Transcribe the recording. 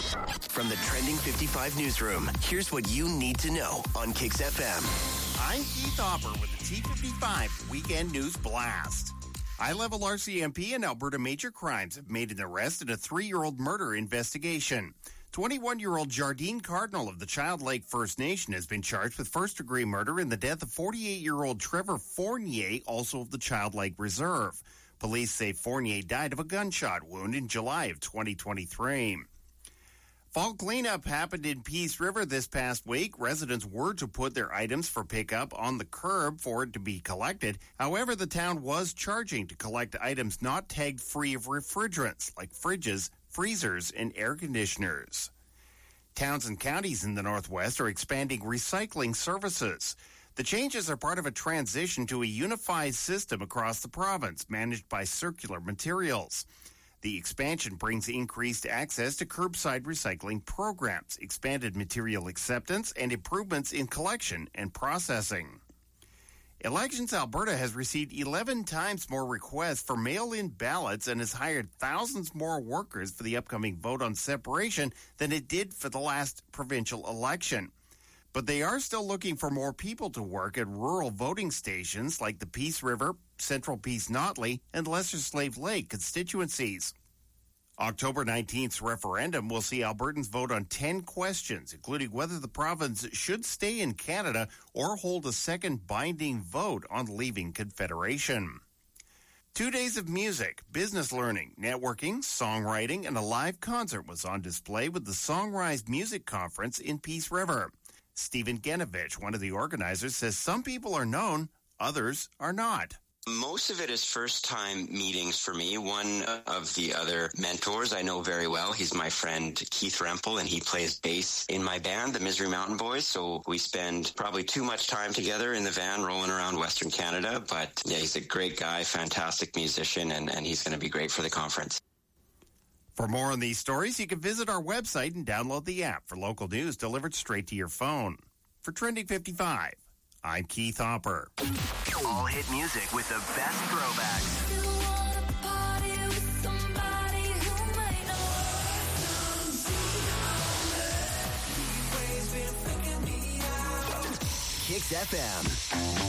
From the Trending 55 newsroom, here's what you need to know on Kicks FM. I'm Keith Hopper with the T55 Weekend News Blast. High-level RCMP and Alberta Major Crimes have made an arrest in a 3-year-old murder investigation. 21-year-old Jardine Cardinal of the Child Lake First Nation has been charged with first-degree murder in the death of 48-year-old Trevor Fournier, also of the Child Lake Reserve. Police say Fournier died of a gunshot wound in July of 2023. Fall cleanup happened in Peace River this past week. Residents were to put their items for pickup on the curb for it to be collected. However, the town was charging to collect items not tagged free of refrigerants, like fridges, freezers, and air conditioners. Towns and counties in the Northwest are expanding recycling services. The changes are part of a transition to a unified system across the province, managed by Circular Materials. The expansion brings increased access to curbside recycling programs, expanded material acceptance, and improvements in collection and processing. Elections Alberta has received 11 times more requests for mail-in ballots and has hired thousands more workers for the upcoming vote on separation than it did for the last provincial election. But they are still looking for more people to work at rural voting stations like the Peace River, Central Peace Notley, and Lesser Slave Lake constituencies. October 19th's referendum will see Albertans vote on 10 questions, including whether the province should stay in Canada or hold a second binding vote on leaving Confederation. 2 days of music, business learning, networking, songwriting, and a live concert was on display with the Songrise Music Conference in Peace River. Stephen Genovich, one of the organizers, says some people are known, others are not. Most of it is first-time meetings for me. One of the other mentors I know very well. He's my friend Keith Rempel, and he plays bass in my band, the Misery Mountain Boys. So we spend probably too much time together in the van rolling around Western Canada. But yeah, he's a great guy, fantastic musician, and he's going to be great for the conference. For more on these stories, you can visit our website and download the app for local news delivered straight to your phone. For Trending 55, I'm Keith Hopper. All hit music with the best throwbacks. Kicks FM.